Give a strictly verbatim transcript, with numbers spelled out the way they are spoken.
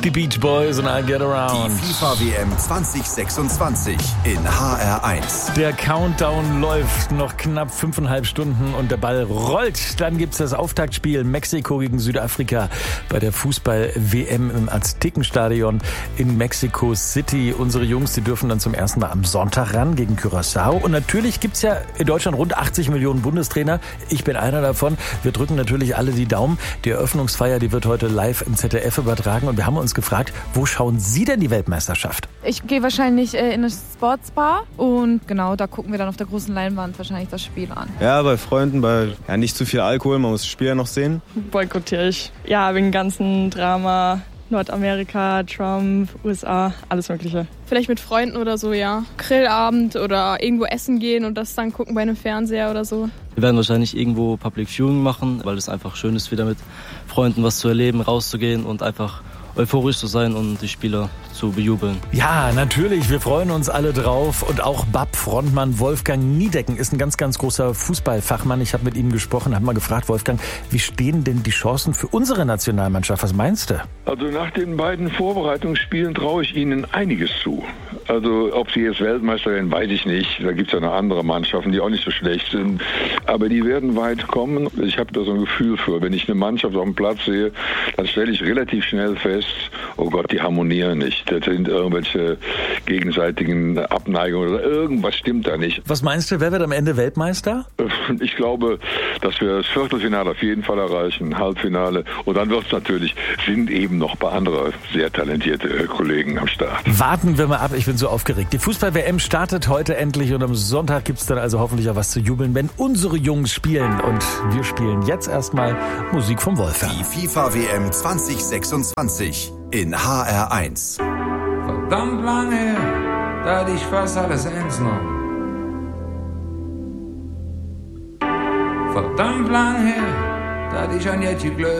Die Beach Boys und I Get Around. Die FIFA-W M zwanzig sechsundzwanzig in H R eins. Der Countdown läuft, noch knapp fünfeinhalb Stunden und der Ball rollt. Dann gibt's das Auftaktspiel Mexiko gegen Südafrika bei der Fußball-W M im Aztekenstadion in Mexico City. Unsere Jungs, die dürfen dann zum ersten Mal am Sonntag ran gegen Curaçao. Und natürlich gibt's ja in Deutschland rund achtzig Millionen Bundestrainer. Ich bin einer davon. Wir drücken natürlich alle die Daumen. Die Eröffnungsfeier, die wird heute live im Z D F übertragen. Und wir haben uns gefragt, wo schauen Sie denn die Weltmeisterschaft? Ich gehe wahrscheinlich äh, in eine Sportsbar und genau, da gucken wir dann auf der großen Leinwand wahrscheinlich das Spiel an. Ja, bei Freunden, bei ja, nicht zu viel Alkohol, man muss das Spiel ja noch sehen. Boykottiere ich. Ja, wegen ganzen Drama, Nordamerika, Trump, U S A, alles Mögliche. Vielleicht mit Freunden oder so, ja. Grillabend oder irgendwo essen gehen und das dann gucken bei einem Fernseher oder so. Wir werden wahrscheinlich irgendwo Public Viewing machen, weil es einfach schön ist, wieder mit Freunden was zu erleben, rauszugehen und einfach euphorisch zu sein und die Spieler zu bejubeln. Ja, natürlich, wir freuen uns alle drauf. Und auch B A P-Frontmann Wolfgang Niedecken ist ein ganz, ganz großer Fußballfachmann. Ich habe mit ihm gesprochen, habe mal gefragt, Wolfgang, wie stehen denn die Chancen für unsere Nationalmannschaft? Was meinst du? Also nach den beiden Vorbereitungsspielen traue ich ihnen einiges zu. Also ob sie jetzt Weltmeister werden, weiß ich nicht. Da gibt es ja noch andere Mannschaften, die auch nicht so schlecht sind. Aber die werden weit kommen. Ich habe da so ein Gefühl für. Wenn ich eine Mannschaft auf dem Platz sehe, dann stelle ich relativ schnell fest, oh Gott, die harmonieren nicht. Das sind irgendwelche gegenseitigen Abneigungen oder irgendwas stimmt da nicht. Was meinst du, wer wird am Ende Weltmeister? Ich glaube, dass wir das Viertelfinale auf jeden Fall erreichen, Halbfinale. Und dann wird es natürlich, sind eben noch ein paar andere sehr talentierte Kollegen am Start. Warten wir mal ab, ich bin so aufgeregt. Die Fußball-W M startet heute endlich und am Sonntag gibt es dann also hoffentlich auch was zu jubeln, wenn unsere Jungs spielen. Und wir spielen jetzt erstmal Musik vom Wolfgang. Die FIFA-W M zwanzig sechsundzwanzig in H R eins. Verdammt lange her, da hatte ich fast alles eins noch. Verdammt lang her, da hatte ich ein Jätchen Glück.